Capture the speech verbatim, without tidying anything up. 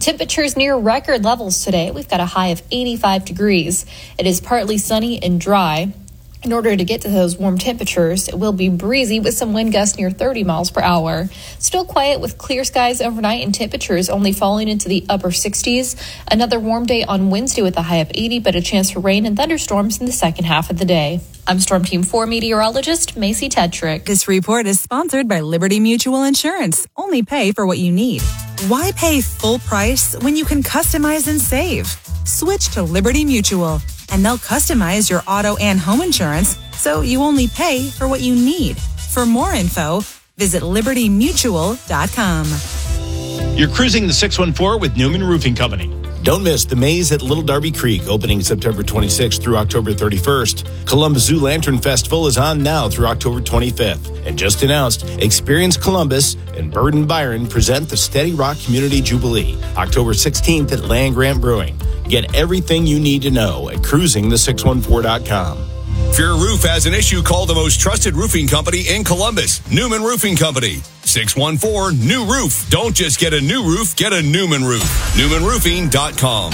Temperatures near record levels today. We've got a high of eighty-five degrees. It is partly sunny and dry. In order to get to those warm temperatures, it will be breezy with some wind gusts near thirty miles per hour. Still quiet with clear skies overnight and temperatures only falling into the upper sixties. Another warm day on Wednesday with a high of eighty, but a chance for rain and thunderstorms in the second half of the day. I'm Storm Team four meteorologist Macy Tetrick. This report is sponsored by Liberty Mutual Insurance. Only pay for what you need. Why pay full price when you can customize and save? Switch to Liberty Mutual, and they'll customize your auto and home insurance so you only pay for what you need. For more info, visit liberty mutual dot com. You're cruising the six one four with Newman Roofing Company. Don't miss the Maze at Little Darby Creek, opening September twenty-sixth through October thirty-first. Columbus Zoo Lantern Festival is on now through October twenty-fifth. And just announced, Experience Columbus and Bird and Byron present the Steady Rock Community Jubilee, October sixteenth at Land Grant Brewing. Get everything you need to know at cruising the six one four dot com. If your roof has an issue, call the most trusted roofing company in Columbus, Newman Roofing Company. six one four, new roof. Don't just get a new roof, get a Newman roof. newman roofing dot com.